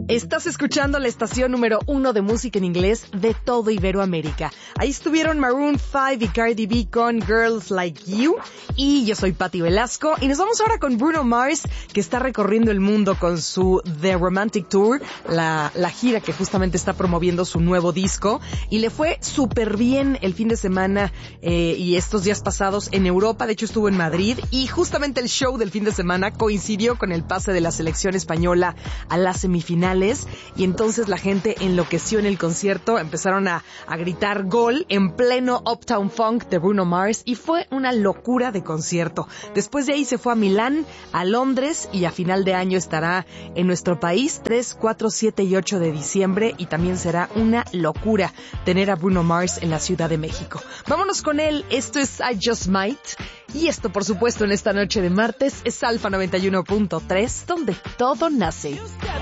Estás escuchando la estación número 1 de música en inglés de todo Iberoamérica. Ahí estuvieron Maroon 5 y Cardi B con Girls Like You. Y yo soy Patti Velasco. Y nos vamos ahora con Bruno Mars, que está recorriendo el mundo con su The Romantic Tour, la gira que justamente está promoviendo su nuevo disco. Y le fue súper bien el fin de semana y estos días pasados en Europa. De hecho, estuvo en Madrid. Y justamente el show del fin de semana coincidió con el pase de la selección española a las semifinales. Y entonces la gente enloqueció en el concierto, empezaron a gritar gol en pleno Uptown Funk de Bruno Mars y fue una locura de concierto. Después de ahí se fue a Milán, a Londres y a final de año estará en nuestro país 3, 4, 7 y 8 de diciembre y también será una locura tener a Bruno Mars en la Ciudad de México. Vámonos con él, esto es I Just Might y esto por supuesto en esta noche de martes es Alfa 91.3 donde todo nace.